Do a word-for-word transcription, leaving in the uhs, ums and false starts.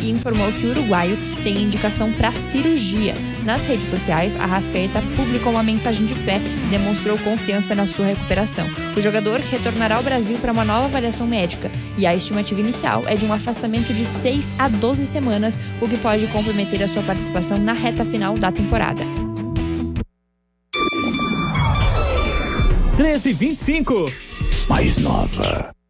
e informou que o uruguaio tem indicação para cirurgia. Nas redes sociais, Arrascaeta publicou uma mensagem de fé e demonstrou confiança na sua recuperação. O jogador retornará ao Brasil para uma nova avaliação médica e a estimativa inicial é de um afastamento de seis a doze semanas, o que pode comprometer a sua participação na reta final da temporada. treze e vinte e cinco. Mais nova.